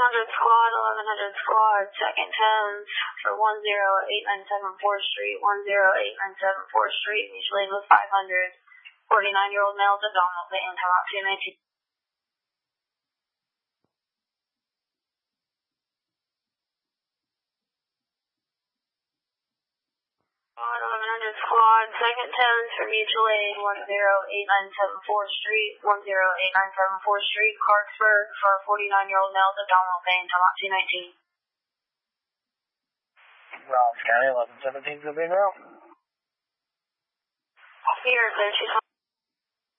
squad, 1100 squad, second tens for 10897 4th Street, 10897 4th Street, mutual aid with 500. 49-year-old male, abdominal pain, time out 219. 1100 squad, second tens for mutual aid, 10897 4th Street, 10897 4th Street, Clarksburg, for 49-year-old male, abdominal pain, time out 219. Ralph County, 1117 to be now. Here, 32.